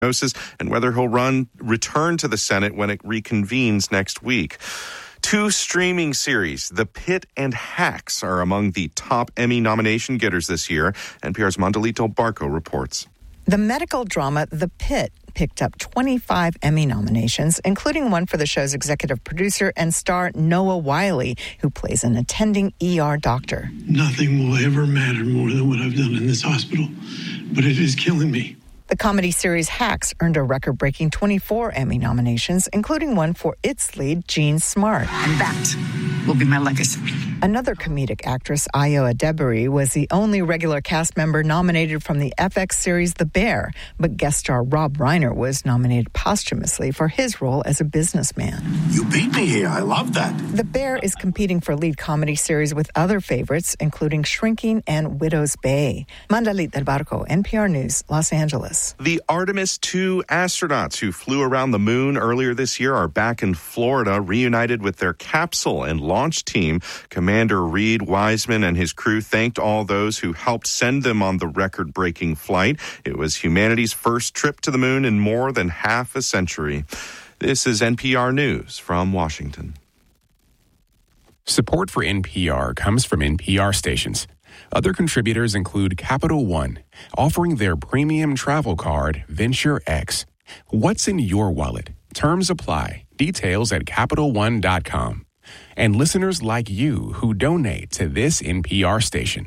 and whether he'll return to the Senate when it reconvenes next week. Two streaming series, The Pitt and Hacks, are among the top Emmy nomination getters this year. NPR's Mandalito Barco reports. The medical drama The Pitt picked up 25 Emmy nominations, including one for the show's executive producer and star Noah Wyle, who plays an attending ER doctor. Nothing will ever matter more than what I've done in this hospital, but it is killing me. The comedy series Hacks earned a record-breaking 24 Emmy nominations, including one for its lead, Jean Smart. And that will be my legacy. Another comedic actress, Ayo Edebiri, was the only regular cast member nominated from the FX series The Bear, but guest star Rob Reiner was nominated posthumously for his role as a businessman. You beat me here. I love that. The Bear is competing for lead comedy series with other favorites, including Shrinking and Widow's Bay. Mandalit Del Barco, NPR News, Los Angeles. The Artemis II astronauts who flew around the moon earlier this year are back in Florida, reunited with their capsule and launch team. Commander Reed Wiseman and his crew thanked all those who helped send them on the record-breaking flight. It was humanity's first trip to the moon in more than half a century. This is NPR News from Washington. Support for NPR comes from NPR stations. Other contributors include Capital One, offering their premium travel card, Venture X. What's in your wallet? Terms apply. Details at CapitalOne.com. And listeners like you who donate to this NPR station.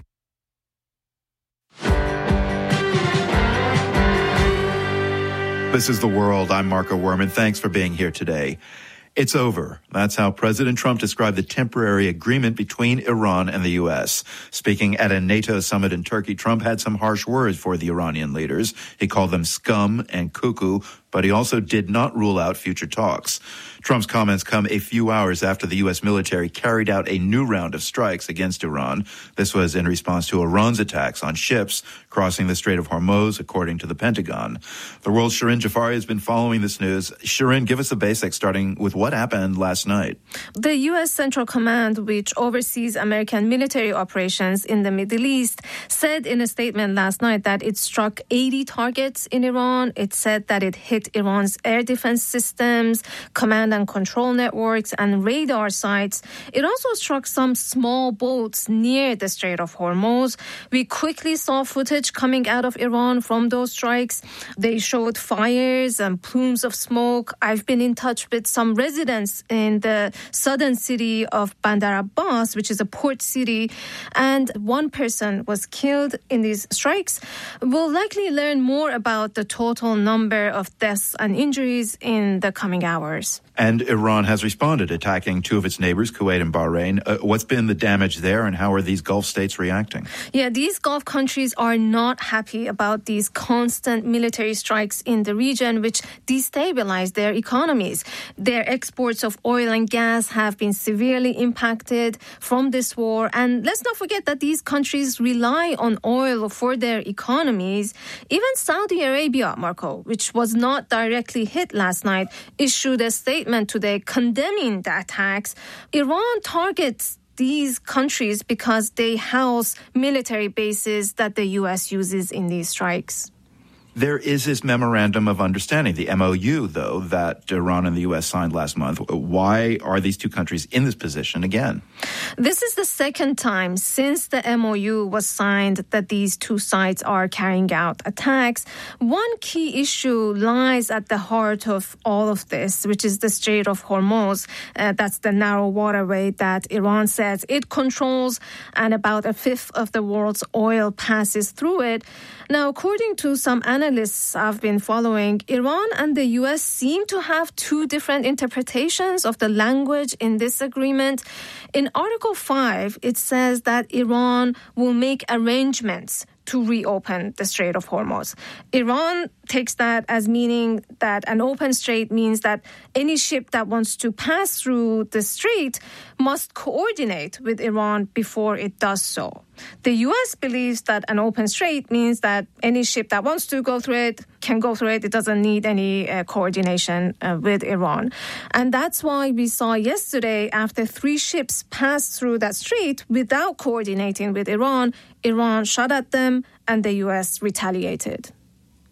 This is The World. I'm Marco Werman. Thanks for being here today. It's over. That's how President Trump described the temporary agreement between Iran and the U.S. Speaking at a NATO summit in Turkey, Trump had some harsh words for the Iranian leaders. He called them scum and cuckoo, but he also did not rule out future talks. Trump's comments come a few hours after the U.S. military carried out a new round of strikes against Iran. This was in response to Iran's attacks on ships crossing the Strait of Hormuz, according to the Pentagon. The world's Shirin Jafari has been following this news. Shirin, give us the basics, starting with what happened last night. The U.S. Central Command, which oversees American military operations in the Middle East, said in a statement last night that it struck 80 targets in Iran. It said that it hit Iran's air defense systems, command and control networks, and radar sites. It also struck some small boats near the Strait of Hormuz. We quickly saw footage coming out of Iran from those strikes. They showed fires and plumes of smoke. I've been in touch with some residents in the southern city of Bandar Abbas, which is a port city, and one person was killed in these strikes. We'll likely learn more about the total number of deaths and injuries in the coming hours. And Iran has responded, attacking two of its neighbors, Kuwait and Bahrain. What's been the damage there, and how are these Gulf states reacting? Yeah, these Gulf countries are not happy about these constant military strikes in the region, which destabilize their economies. Their exports of oil and gas have been severely impacted from this war. And let's not forget that these countries rely on oil for their economies. Even Saudi Arabia, Marco, which was not directly hit last night, issued a statement today condemning the attacks. Iran targets these countries because they house military bases that the U.S. uses in these strikes. There is this memorandum of understanding, the MOU, though, that Iran and the U.S. signed last month. Why are these two countries in this position again? This is the second time since the MOU was signed that these two sides are carrying out attacks. One key issue lies at the heart of all of this, which is the Strait of Hormuz. That's the narrow waterway that Iran says it controls, and about a fifth of the world's oil passes through it. Now, according to some analysts I've been following, Iran and the U.S. seem to have two different interpretations of the language in this agreement. In Article 5, it says that Iran will make arrangements to reopen the Strait of Hormuz. Iran takes that as meaning that an open strait means that any ship that wants to pass through the strait must coordinate with Iran before it does so. The U.S. believes that an open strait means that any ship that wants to go through it can go through it. It doesn't need any coordination with Iran. And that's why we saw yesterday, after 3 ships passed through that strait without coordinating with Iran, Iran shot at them and the U.S. retaliated.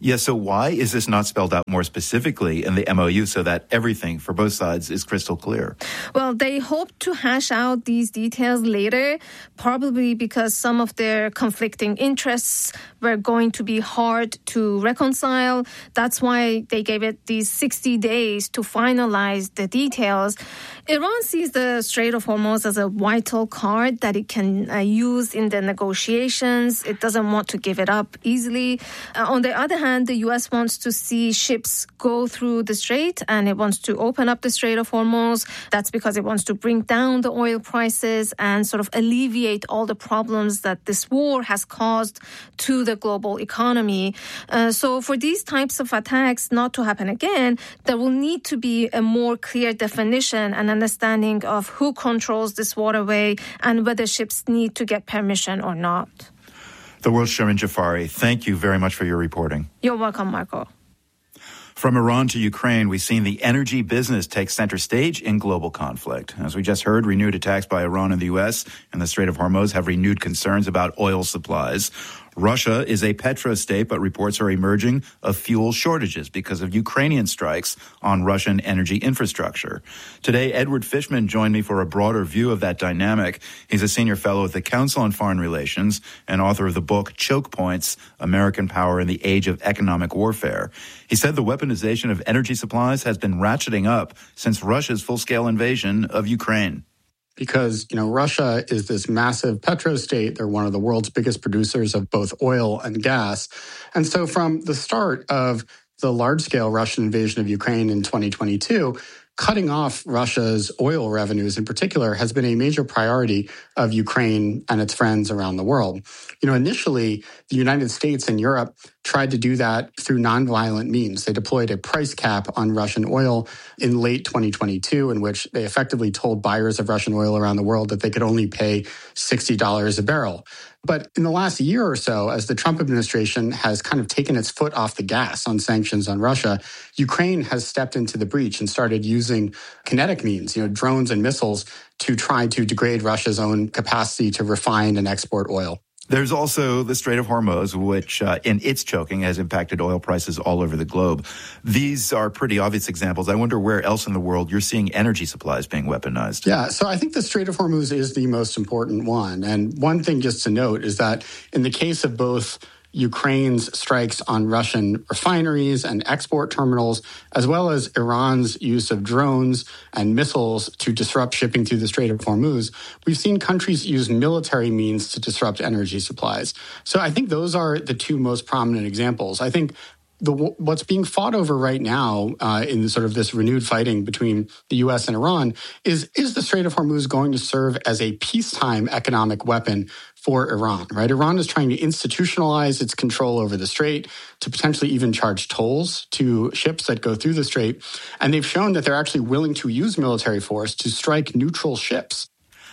Yeah, so why is this not spelled out more specifically in the MOU so that everything for both sides is crystal clear? Well, they hope to hash out these details later, probably because some of their conflicting interests were going to be hard to reconcile. That's why they gave it these 60 days to finalize the details. Iran sees the Strait of Hormuz as a vital card that it can use in the negotiations. It doesn't want to give it up easily. On the other hand, the U.S. wants to see ships go through the strait, and it wants to open up the Strait of Hormuz. That's because it wants to bring down the oil prices and sort of alleviate all the problems that this war has caused to the global economy. So for these types of attacks not to happen again, there will need to be a more clear definition and understanding of who controls this waterway and whether ships need to get permission or not. The World's Shirin Jafari, thank you very much for your reporting. You're welcome, Marco. From Iran to Ukraine, we've seen the energy business take center stage in global conflict. As we just heard, renewed attacks by Iran and the U.S. and the Strait of Hormuz have renewed concerns about oil supplies. Russia is a petrostate, but reports are emerging of fuel shortages because of Ukrainian strikes on Russian energy infrastructure. Today, Edward Fishman joined me for a broader view of that dynamic. He's a senior fellow at the Council on Foreign Relations and author of the book Choke Points, American Power in the Age of Economic Warfare. He said the weaponization of energy supplies has been ratcheting up since Russia's full-scale invasion of Ukraine. Because, Russia is this massive petrostate. They're one of the world's biggest producers of both oil and gas. And so from the start of the large-scale Russian invasion of Ukraine in 2022, cutting off Russia's oil revenues in particular has been a major priority of Ukraine and its friends around the world. Initially, the United States and Europe tried to do that through nonviolent means. They deployed a price cap on Russian oil in late 2022, in which they effectively told buyers of Russian oil around the world that they could only pay $60 a barrel. But in the last year or so, as the Trump administration has kind of taken its foot off the gas on sanctions on Russia, Ukraine has stepped into the breach and started using kinetic means, drones and missiles, to try to degrade Russia's own capacity to refine and export oil. There's also the Strait of Hormuz, which in its choking has impacted oil prices all over the globe. These are pretty obvious examples. I wonder where else in the world you're seeing energy supplies being weaponized. Yeah, so I think the Strait of Hormuz is the most important one. And one thing just to note is that in the case of both Ukraine's strikes on Russian refineries and export terminals, as well as Iran's use of drones and missiles to disrupt shipping through the Strait of Hormuz, we've seen countries use military means to disrupt energy supplies. So I think those are the two most prominent examples. I think what's being fought over right now in sort of this renewed fighting between the U.S. and Iran is the Strait of Hormuz going to serve as a peacetime economic weapon for Iran, right? Iran is trying to institutionalize its control over the strait, to potentially even charge tolls to ships that go through the strait. And they've shown that they're actually willing to use military force to strike neutral ships.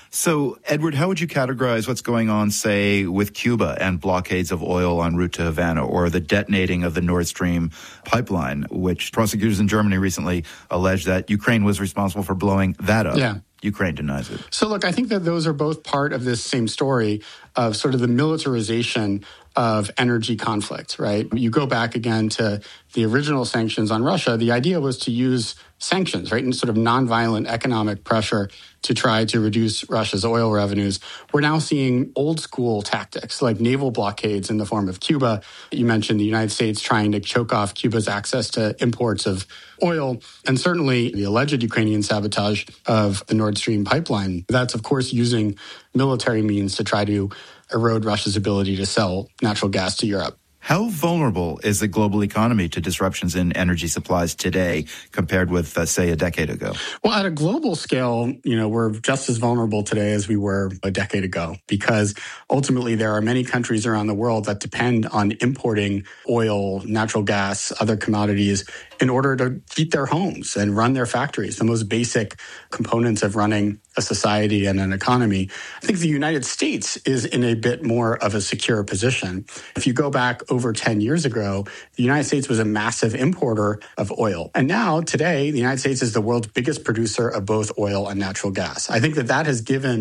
So, Edward, how would you categorize what's going on, say, with Cuba and blockades of oil en route to Havana, or the detonating of the Nord Stream pipeline, which prosecutors in Germany recently alleged that Ukraine was responsible for blowing that up? Yeah. Ukraine denies it. So, look, I think that those are both part of this same story of sort of the militarization of energy conflict, right? You go back again to the original sanctions on Russia. The idea was to use sanctions, right, and sort of nonviolent economic pressure to try to reduce Russia's oil revenues. We're now seeing old school tactics like naval blockades in the form of Cuba. You mentioned the United States trying to choke off Cuba's access to imports of oil, and certainly the alleged Ukrainian sabotage of the Nord Stream pipeline. That's, of course, using military means to try to erode Russia's ability to sell natural gas to Europe. How vulnerable is the global economy to disruptions in energy supplies today compared with, say, a decade ago? Well, at a global scale, we're just as vulnerable today as we were a decade ago, because ultimately there are many countries around the world that depend on importing oil, natural gas, other commodities in order to heat their homes and run their factories, the most basic components of running a society and an economy. I think the United States is in a bit more of a secure position. If you go back over 10 years ago, the United States was a massive importer of oil. And now, today, the United States is the world's biggest producer of both oil and natural gas. I think that has given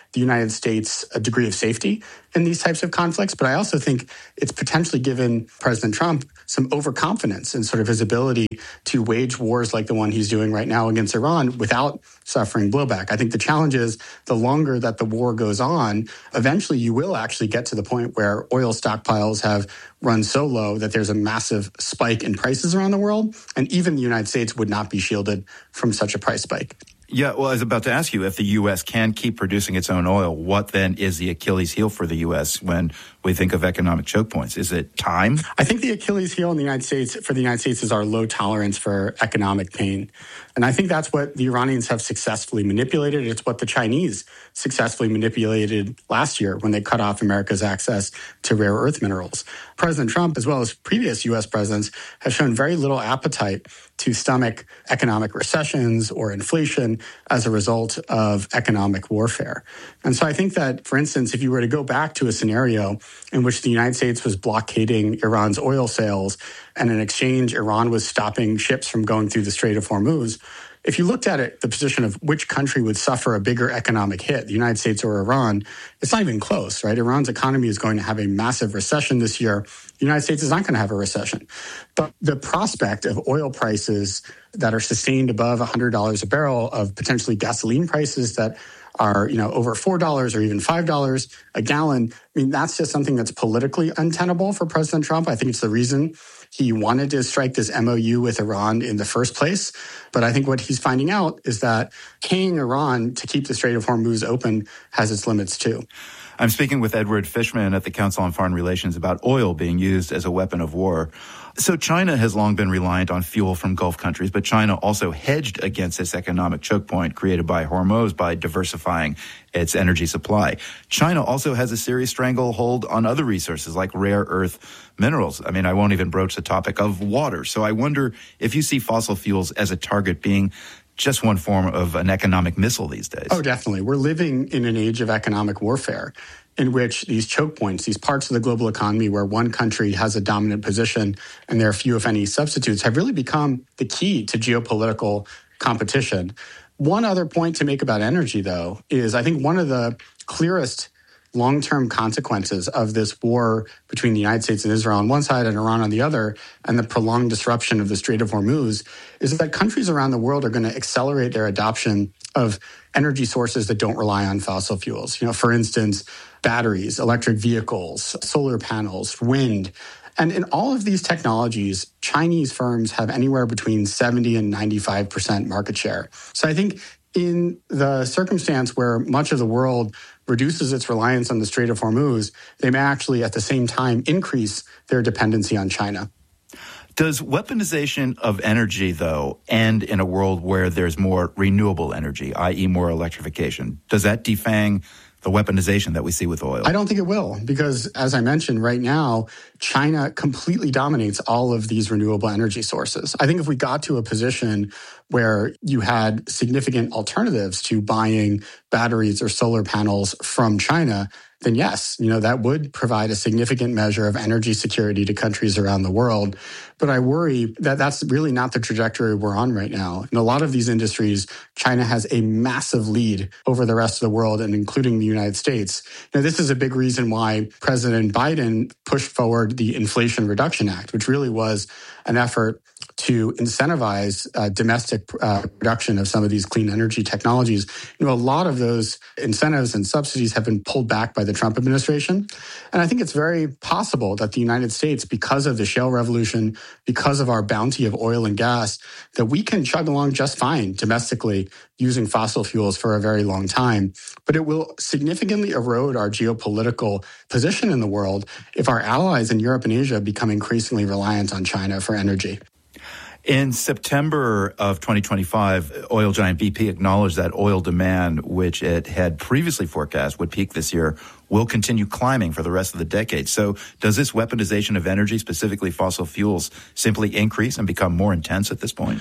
the United States a degree of safety in these types of conflicts. But I also think it's potentially given President Trump some overconfidence in sort of his ability to wage wars like the one he's doing right now against Iran without suffering blowback. I think the challenge is the longer that the war goes on, eventually you will actually get to the point where oil stockpiles have run so low that there's a massive spike in prices around the world. And even the United States would not be shielded from such a price spike. Yeah, well, I was about to ask you, if the U.S. can keep producing its own oil, what then is the Achilles heel for the U.S. when we think of economic choke points? Is it time? I think the Achilles heel in the United States, for the United States, is our low tolerance for economic pain. And I think that's what the Iranians have successfully manipulated. It's what the Chinese successfully manipulated last year when they cut off America's access to rare earth minerals. President Trump, as well as previous U.S. presidents, have shown very little appetite to stomach economic recessions or inflation as a result of economic warfare. And so I think that, for instance, if you were to go back to a scenario in which the United States was blockading Iran's oil sales and in exchange Iran was stopping ships from going through the Strait of Hormuz, if you looked at it, the position of which country would suffer a bigger economic hit, the United States or Iran, it's not even close, right? Iran's economy is going to have a massive recession this year. The United States is not going to have a recession. But the prospect of oil prices that are sustained above $100 a barrel, of potentially gasoline prices that are, over $4 or even $5 a gallon, I mean, that's just something that's politically untenable for President Trump. I think it's the reason he wanted to strike this MOU with Iran in the first place. But I think what he's finding out is that paying Iran to keep the Strait of Hormuz open has its limits too. I'm speaking with Edward Fishman at the Council on Foreign Relations about oil being used as a weapon of war. So China has long been reliant on fuel from Gulf countries, but China also hedged against this economic choke point created by Hormuz by diversifying its energy supply. China also has a serious stranglehold on other resources like rare earth minerals. I mean, I won't even broach the topic of water. So I wonder if you see fossil fuels as a target being just one form of an economic missile these days. Oh, definitely. We're living in an age of economic warfare in which these choke points, these parts of the global economy where one country has a dominant position and there are few, if any, substitutes, have really become the key to geopolitical competition. One other point to make about energy, though, is I think one of the clearest long-term consequences of this war between the United States and Israel on one side and Iran on the other, and the prolonged disruption of the Strait of Hormuz, is that countries around the world are going to accelerate their adoption of energy sources that don't rely on fossil fuels. For instance, batteries, electric vehicles, solar panels, wind. And in all of these technologies, Chinese firms have anywhere between 70 and 95% market share. So I think in the circumstance where much of the world reduces its reliance on the Strait of Hormuz, they may actually at the same time increase their dependency on China. Does weaponization of energy, though, end in a world where there's more renewable energy, i.e. more electrification? Does that defang the weaponization that we see with oil? I don't think it will, because as I mentioned, right now, China completely dominates all of these renewable energy sources. I think if we got to a position where you had significant alternatives to buying batteries or solar panels from China, then yes, that would provide a significant measure of energy security to countries around the world. But I worry that that's really not the trajectory we're on right now. In a lot of these industries, China has a massive lead over the rest of the world, and including the United States. This is a big reason why President Biden pushed forward the Inflation Reduction Act, which really was an effort to incentivize domestic production of some of these clean energy technologies. A lot of those incentives and subsidies have been pulled back by the Trump administration. And I think it's very possible that the United States, because of the shale revolution, because of our bounty of oil and gas, that we can chug along just fine domestically using fossil fuels for a very long time. But it will significantly erode our geopolitical position in the world if our allies in Europe and Asia become increasingly reliant on China for energy. In September of 2025, oil giant BP acknowledged that oil demand, which it had previously forecast would peak this year, will continue climbing for the rest of the decade. So does this weaponization of energy, specifically fossil fuels, simply increase and become more intense at this point?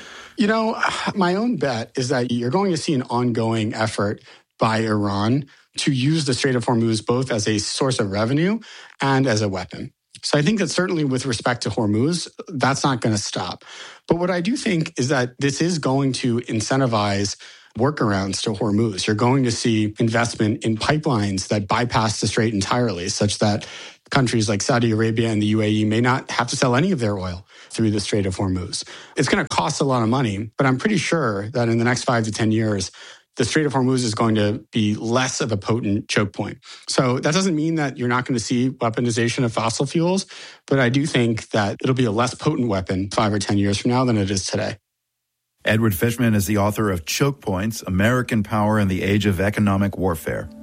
My own bet is that you're going to see an ongoing effort by Iran to use the Strait of Hormuz both as a source of revenue and as a weapon. So I think that certainly with respect to Hormuz, that's not going to stop. But what I do think is that this is going to incentivize workarounds to Hormuz. You're going to see investment in pipelines that bypass the strait entirely, such that countries like Saudi Arabia and the UAE may not have to sell any of their oil through the Strait of Hormuz. It's going to cost a lot of money, but I'm pretty sure that in the next 5 to 10 years, the Strait of Hormuz is going to be less of a potent choke point. So that doesn't mean that you're not going to see weaponization of fossil fuels, but I do think that it'll be a less potent weapon 5 or 10 years from now than it is today. Edward Fishman is the author of Choke Points, American Power in the Age of Economic Warfare.